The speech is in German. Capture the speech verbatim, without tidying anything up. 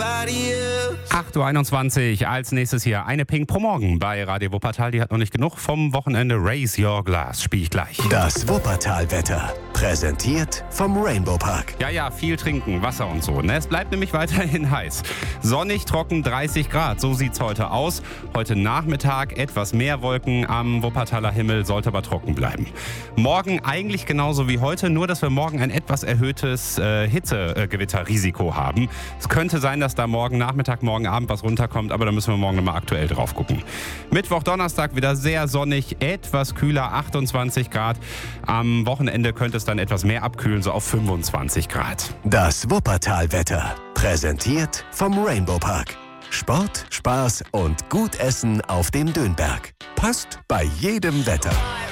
acht Uhr einundzwanzig, als nächstes hier eine Pink pro Morgen bei Radio Wuppertal. Die hat noch nicht genug vom Wochenende. Raise Your Glass, spiel ich gleich. Das Wuppertal-Wetter, präsentiert vom Rainbow Park. Ja, ja, viel trinken, Wasser und so. Ne? Es bleibt nämlich weiterhin heiß. Sonnig, trocken, dreißig Grad, so sieht's heute aus. Heute Nachmittag etwas mehr Wolken am Wuppertaler Himmel, sollte aber trocken bleiben. Morgen eigentlich genauso wie heute, nur dass wir morgen ein etwas erhöhtes äh, Hitzegewitterrisiko haben. Es könnte sein, dass da morgen Nachmittag, morgen Abend was runterkommt, aber da müssen wir morgen nochmal aktuell drauf gucken. Mittwoch, Donnerstag wieder sehr sonnig, etwas kühler, achtundzwanzig Grad. Am Wochenende könnte es dann etwas mehr abkühlen, so auf fünfundzwanzig Grad. Das Wuppertal-Wetter, präsentiert vom Rainbow Park. Sport, Spaß und gut Essen auf dem Dönberg. Passt bei jedem Wetter.